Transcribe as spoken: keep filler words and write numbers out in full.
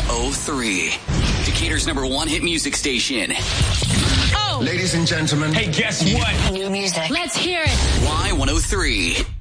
oh three. Decatur's number one hit music station. Oh! Ladies and gentlemen. Hey, guess what? New music. Let's hear it. Y one oh three.